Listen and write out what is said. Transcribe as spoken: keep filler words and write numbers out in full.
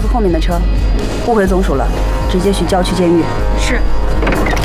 告诉后面的车，不回总署了，直接去郊区监狱。 是。